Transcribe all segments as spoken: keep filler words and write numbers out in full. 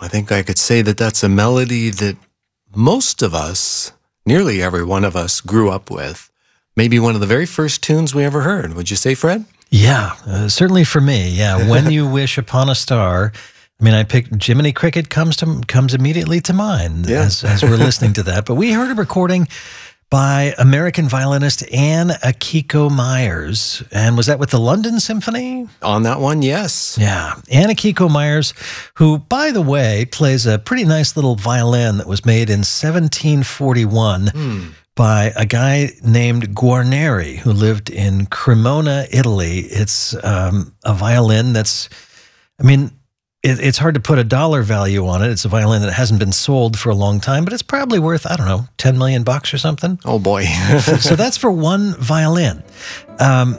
I think I could say that that's a melody that most of us, nearly every one of us, grew up with. Maybe one of the very first tunes we ever heard. Would you say, Fred? Yeah, uh, certainly for me. Yeah, When You Wish Upon a Star. I mean, I picked Jiminy Cricket comes to comes immediately to mind yeah. as, as we're listening to that. But we heard a recording by American violinist Anne Akiko Myers. And was that with the London Symphony? On that one, yes. Yeah. Anne Akiko Myers, who, by the way, plays a pretty nice little violin that was made in seventeen forty-one hmm. by a guy named Guarneri, who lived in Cremona, Italy. It's um, a violin that's, I mean, it's hard to put a dollar value on it. It's a violin that hasn't been sold for a long time, but it's probably worth, I don't know, ten million bucks or something. Oh, boy. So that's for one violin. Um,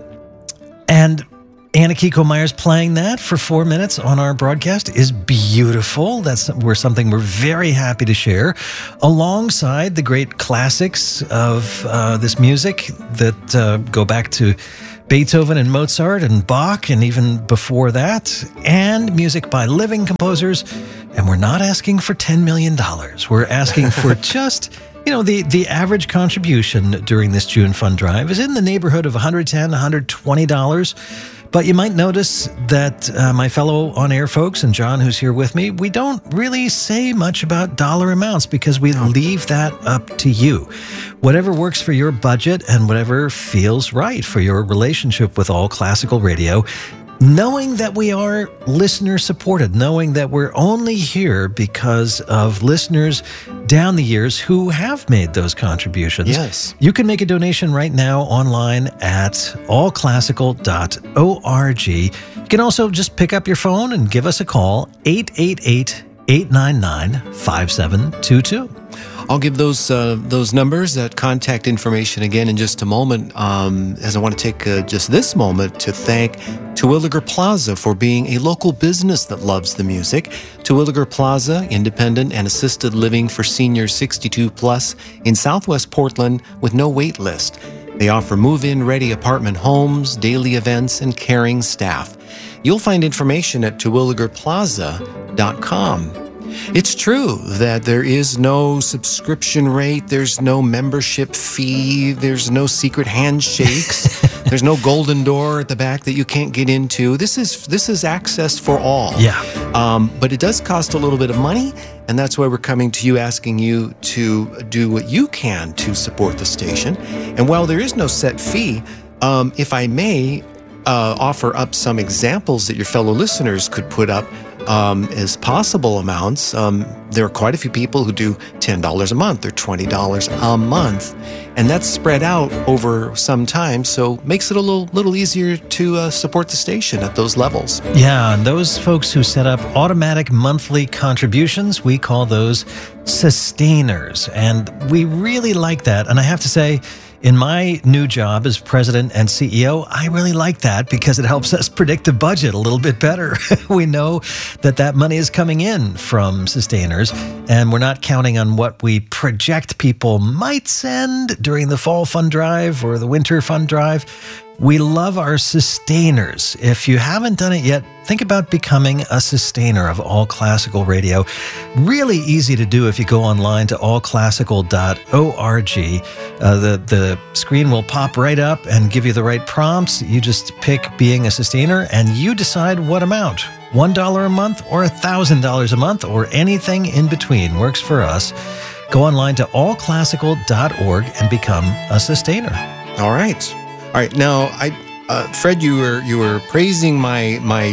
and Anne Akiko Myers playing that for four minutes on our broadcast is beautiful. That's we're something we're very happy to share, alongside the great classics of uh, this music that uh, go back to Beethoven and Mozart and Bach, and even before that, and music by living composers. And we're not asking for ten million dollars. We're asking for just, you know, the, the average contribution during this June Fund Drive is in the neighborhood of one hundred ten dollars, one hundred twenty dollars. But you might notice that uh, my fellow on-air folks and John, who's here with me, we don't really say much about dollar amounts because we leave that up to you. Whatever works for your budget and whatever feels right for your relationship with All Classical Radio, knowing that we are listener-supported, knowing that we're only here because of listeners down the years who have made those contributions. Yes. You can make a donation right now online at all classical dot org. You can also just pick up your phone and give us a call, eight eight eight, eight nine nine, five seven two two. I'll give those uh, those numbers, that contact information again in just a moment, um, as I want to take uh, just this moment to thank Terwilliger Plaza for being a local business that loves the music. Terwilliger Plaza, independent and assisted living for seniors sixty-two plus in Southwest Portland with no wait list. They offer move-in ready apartment homes, daily events, and caring staff. You'll find information at terwilliger plaza dot com. It's true that there is no subscription rate, there's no membership fee, there's no secret handshakes, there's no golden door at the back that you can't get into. This is this is access for all. Yeah. Um, but it does cost a little bit of money, and that's why we're coming to you asking you to do what you can to support the station. And while there is no set fee, um, if I may uh, offer up some examples that your fellow listeners could put up Um, as possible amounts. Um, there are quite a few people who do ten dollars a month or twenty dollars a month, and that's spread out over some time, so makes it a little little easier to uh, support the station at those levels. Yeah, and those folks who set up automatic monthly contributions, we call those sustainers, and we really like that. And I have to say, in my new job as president and C E O, I really like that because it helps us predict the budget a little bit better. We know that that money is coming in from sustainers, and we're not counting on what we project people might send during the fall fund drive or the winter fund drive. We love our sustainers. If you haven't done it yet, think about becoming a sustainer of All Classical Radio. Really easy to do if you go online to all classical dot org. Uh, the, the screen will pop right up and give you the right prompts. You just pick being a sustainer and you decide what amount. one dollar a month or one thousand dollars a month or anything in between works for us. Go online to all classical dot org and become a sustainer. All right. All right. Now, I, uh, Fred, you were you were praising my my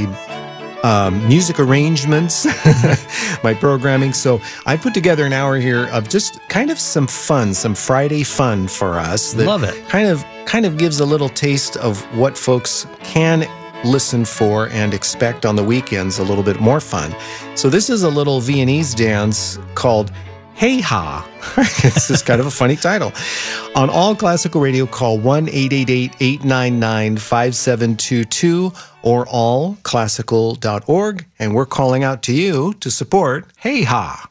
um, music arrangements, my programming. So I put together an hour here of just kind of some fun, some Friday fun for us. That Love it. Kind of kind of gives a little taste of what folks can listen for and expect on the weekends. A little bit more fun. So this is a little Viennese dance called Hey Ha. This is kind of a funny title. On All Classical Radio, call one eight eight eight, eight nine nine, five seven two two or all classical dot org, and we're calling out to you to support Hey Ha.